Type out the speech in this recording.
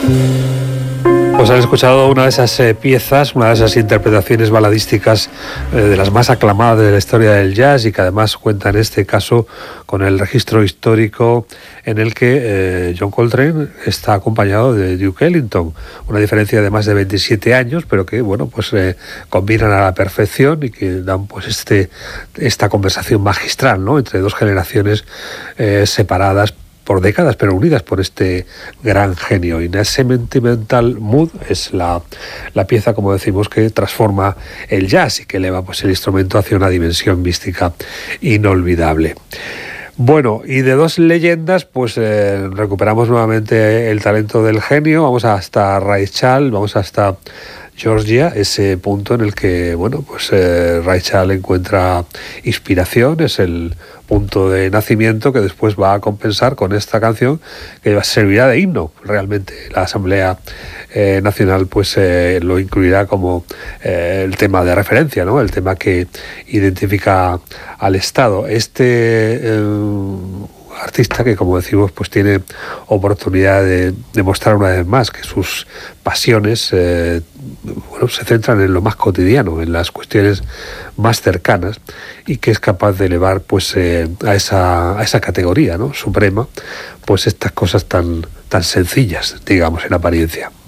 Pues han escuchado una de esas piezas, una de esas interpretaciones baladísticas de las más aclamadas de la historia del jazz y que además cuenta en este caso con el registro histórico en el que John Coltrane está acompañado de Duke Ellington, una diferencia de más de 27 años, pero que bueno, pues combinan a la perfección y que dan pues esta conversación magistral, ¿no?, entre dos generaciones separadas por décadas, pero unidas por este gran genio. In a Sentimental Mood es la pieza, como decimos, que transforma el jazz y que eleva pues el instrumento hacia una dimensión mística inolvidable. Bueno, y de dos leyendas, pues recuperamos nuevamente el talento del genio. Vamos hasta Ray Charles, vamos hasta Georgia, ese punto en el que, bueno, pues Ray Charles encuentra inspiración, es el punto de nacimiento que después va a compensar con esta canción que servirá de himno. Realmente la Asamblea Nacional pues lo incluirá como el tema de referencia, ¿no?, el tema que identifica al Estado. Artista que, como decimos, pues tiene oportunidad de demostrar una vez más que sus pasiones se centran en lo más cotidiano, en las cuestiones más cercanas, y que es capaz de elevar pues a esa categoría, ¿no?, suprema, pues estas cosas tan sencillas, digamos, en apariencia.